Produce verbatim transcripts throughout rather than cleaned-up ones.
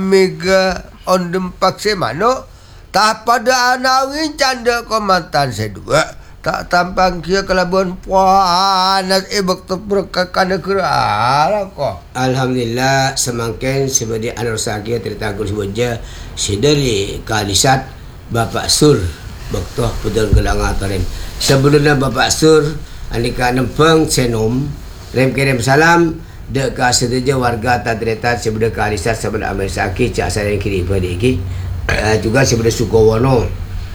mega ondem pakse mano tak pada anawin canda komantan sedua tak tampang kia kelabuan panas ebak terperkakan kerala kok. Alhamdulillah semangken sebagai anak sakia tertanggung sebaja sedari kalisat Bapak Sur Bektoh Pudang Gelang Atarem. Sebelumnya Bapak Sur anika nempeng senom rem kirim salam dek ka sedaja warga tadretat sebelah kalisat sebelah Amir Saki cak saya yang kiri pada iki juga sebelah Sukowono.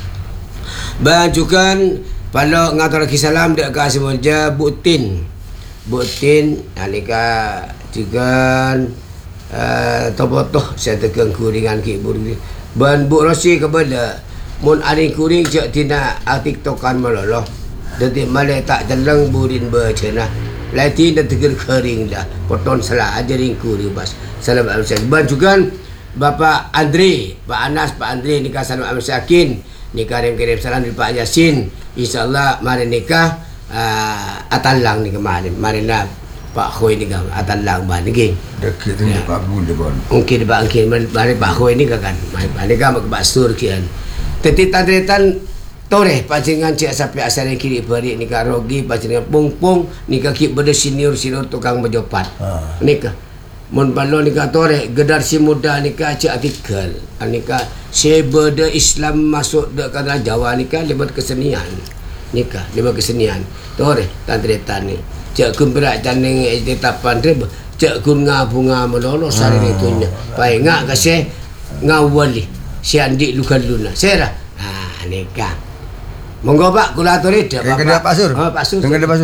Bajukan pada ngatur lagi salam dek ka sebelah Butin Butin anika juga uh, tobotoh saya tekan kuringan ki buri ban Bu Rosi kepada mun ari kuring cak tina tiktokan maloloh detik malai tak jeleng burin bercenah lati dan tegur kering dah poton salah aja ringku di bas salam alaikum ban juga Bapak Andre Pak Anas Pak Andre nikah salam alaikum nikah kirim salam dari Pak Yasin insyaallah mari nikah uh, atalang ni kemarin mari nak Pak Khoi nikah atalang ban ni dekat ni Pak Bun depan mungkin Pak Angkin mari Pak Khoi nikah kan mari nikah mak basur kian tetit tadretan Toreh pacingan cik sampai asal yang kiri beri nikah rogi pacingan pung-pung nikah kip beda senior-senior tukang berjopat ha. Nikah mun balo nikah toreh gedar si muda nikah cik artikel nikah si beda Islam masuk dek kana Jawa nikah lebat kesenian nikah lebat kesenian toreh tantretan ni cik kun berak caneng tetapan rib cik kun ngabunga melolo sari ha. Itunya pai ngak kasih ngawali si andi lukan luna serah ha nikah. Monggo Pak, kula aturi dak Bapak. Pak Sur. Oh, Pak Sur. Dengan Pak Sur.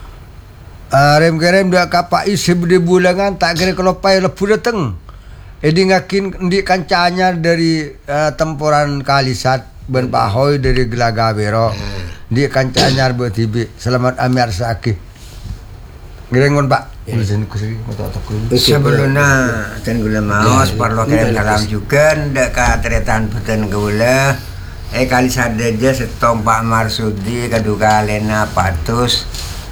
Uh, rem kerem dak kapai sebede bulangan tak kira kalau pai lebu dateng. Edi ngakin ndi kancanya dari uh, tempuran Kalisat ben Pahoy dari Gelaga Bero. Ndi kancanya bertibi. Selamat Amir Saki. Ngirengon Pak. Sebelumnya dan gula maos perlu kirim salam juga ndak ka tretan beten gula. Eh kali sadeja setong Pak Marsudi kaduka Lena Patus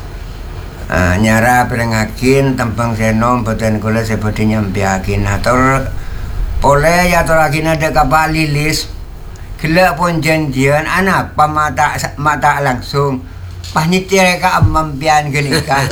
uh, nyara perengakin tempeng senom beten kula seperti nyampiakin atur oleh ya atur lagi ada kapal lilis gila pun janjian anak pamata mata langsung panitia ka mampian gelika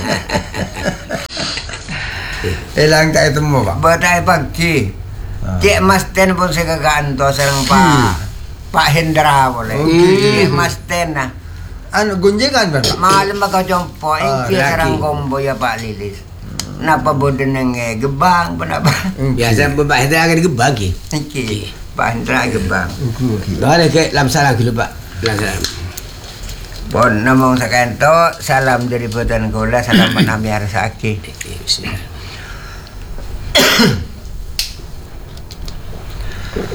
elang tak temu Pak batai pagi cek mas ten pun saya keganto serang Pak Pak Hendra boleh. Okay. Mas Tena. Anu gunjingan kan? Malam baka jompo, oh, iki sarang kombo ya Pak Lilis. Napa boden nge gebang kenapa? Biasa Pak Hendra kan gebang ki. Iki. Pak Hendra gebang. Dale ke lam salam dulu Pak. Lam salam. Bon namong sakento salam dari boten kula salam menami arsaki. Bismillah.